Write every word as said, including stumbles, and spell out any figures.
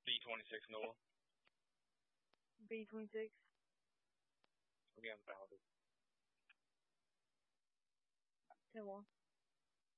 B twenty-six Noah. B twenty-six. Okay, I'm found it. ten one.